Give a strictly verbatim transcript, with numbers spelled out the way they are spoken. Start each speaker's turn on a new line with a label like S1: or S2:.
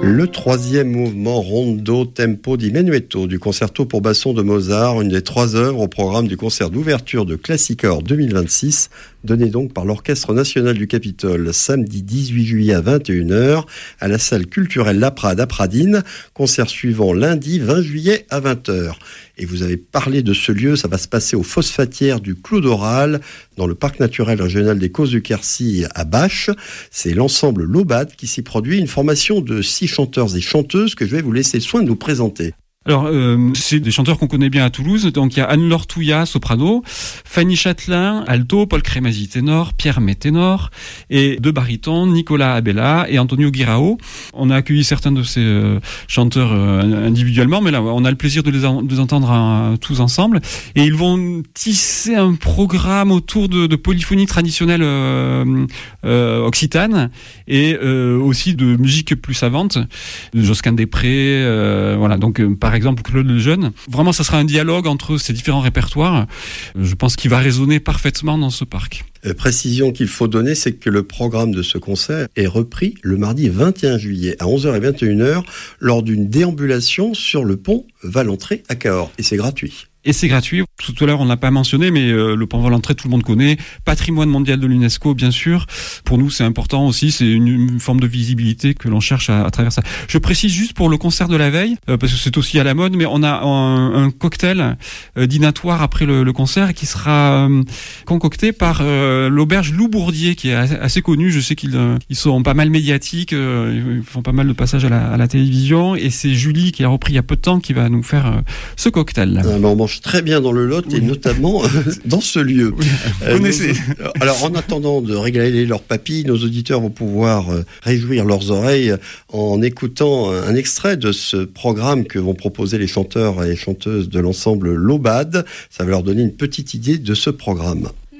S1: Le troisième mouvement Rondo Tempo di Menuetto du concerto pour basson de Mozart, une des trois œuvres au programme du concert d'ouverture de Classicore deux mille vingt-six, donné donc par l'Orchestre National du Capitole samedi dix-huit juillet à vingt et une heures à la salle culturelle La Prade à Pradines, concert suivant lundi vingt juillet à vingt heures. Et vous avez parlé de ce lieu, ça va se passer aux Phosphatières du Clos d'Oral, dans le parc naturel régional des Causses du Quercy à Bache. C'est l'ensemble Lobad qui s'y produit, une formation de six chanteurs et chanteuses que je vais vous laisser soin de nous présenter.
S2: Alors, euh, c'est des chanteurs qu'on connaît bien à Toulouse. Donc, il y a Anne-Laure Touillat, soprano, Fanny Châtelain, alto, Paul Crémazie, ténor, Pierre May, ténor, et deux barytons, Nicolas Abella et Antonio Guirao. On a accueilli certains de ces euh, chanteurs euh, individuellement, mais là, on a le plaisir de les, en, de les entendre euh, tous ensemble. Et ils vont tisser un programme autour de, de polyphonie traditionnelle euh, euh, occitane et euh, aussi de musique plus savante, de Josquin des Prés, euh, voilà. Donc, euh, par Par exemple, Claude Lejeune. Vraiment, ça sera un dialogue entre ces différents répertoires. Je pense qu'il va résonner parfaitement dans ce parc.
S1: Euh, précision qu'il faut donner, c'est que le programme de ce concert est repris le mardi vingt et un juillet à onze heures et vingt et une heures lors d'une déambulation sur le pont Valentré à Cahors. Et c'est gratuit.
S2: Et c'est gratuit. Tout à l'heure, on ne l'a pas mentionné, mais euh, le pont Valentré, tout le monde connaît. Patrimoine mondial de l'UNESCO, bien sûr. Pour nous, c'est important aussi. C'est une, une forme de visibilité que l'on cherche à, à travers ça. Je précise juste pour le concert de la veille, euh, parce que c'est aussi à la mode, mais on a un, un cocktail euh, dînatoire après le, le concert qui sera euh, concocté par euh, l'auberge Loup Bourdier, qui est assez, assez connu. Je sais qu'ils euh, ils sont pas mal médiatiques, euh, ils font pas mal de passages à la, à la télévision. Et c'est Julie qui a repris il y a peu de temps qui va nous faire euh, ce cocktail.
S1: Alors, on mange très bien dans le Lot, oui. Et notamment dans ce lieu.
S2: Oui, vous euh, connaissez.
S1: Nos, alors, en attendant de régaler leurs papilles, nos auditeurs vont pouvoir euh, réjouir leurs oreilles en écoutant un extrait de ce programme que vont proposer les chanteurs et chanteuses de l'ensemble Lobad. Ça va leur donner une petite idée de ce programme.